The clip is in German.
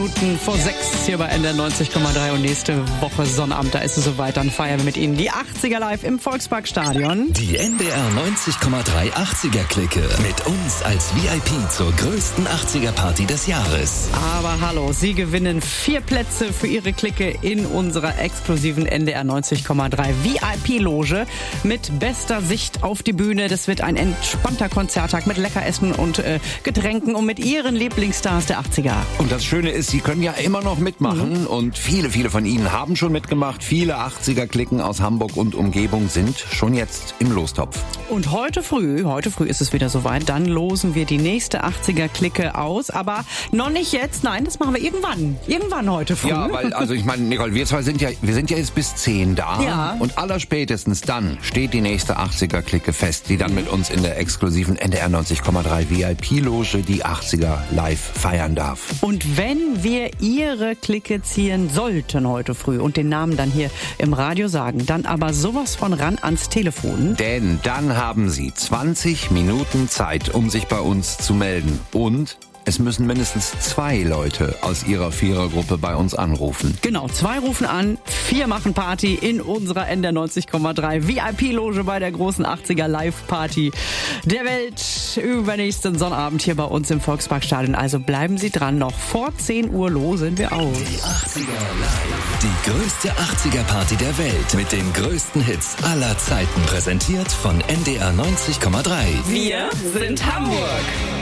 Minuten vor 6 hier bei NDR 90,3 und nächste Woche Sonnabend, da ist es soweit, dann feiern wir mit Ihnen die 80er live im Volksparkstadion. Die NDR 90,3 80er-Clique mit uns als VIP zur größten 80er-Party des Jahres. Aber hallo, Sie gewinnen 4 Plätze für Ihre Clique in unserer exklusiven NDR 90,3 VIP-Loge mit bester Sicht auf die Bühne. Das wird ein entspannter Konzerttag mit Leckeressen und Getränken und mit Ihren Lieblingsstars der 80er. Und das Schöne ist, Sie können ja immer noch mitmachen und viele von Ihnen haben schon mitgemacht. Viele 80er-Klicken aus Hamburg und Umgebung sind schon jetzt im Lostopf. Und heute früh ist es wieder soweit, dann losen wir die nächste 80er-Clique aus, aber noch nicht jetzt, nein, das machen wir irgendwann heute früh. Ja, weil, also ich meine, Nicole, wir sind ja jetzt bis 10 da. Ja. Und allerspätestens dann steht die nächste 80er-Clique fest, die dann mit uns in der exklusiven NDR 90,3 VIP-Loge die 80er live feiern darf. Und wenn wir Ihre Clique ziehen sollten heute früh und den Namen dann hier im Radio sagen, dann aber sowas von ran ans Telefon. Denn dann haben Sie 20 Minuten Zeit, um sich bei uns zu melden. Und es müssen mindestens 2 Leute aus Ihrer Vierergruppe bei uns anrufen. Genau, 2 rufen an, 4 machen Party in unserer NDR 90,3 VIP-Loge bei der großen 80er Live-Party der Welt übernächsten Sonnabend hier bei uns im Volksparkstadion. Also bleiben Sie dran, noch vor 10 Uhr losen wir aus. Die 80er Live. Die größte 80er-Party der Welt mit den größten Hits aller Zeiten. Präsentiert von NDR 90,3. Wir sind Hamburg.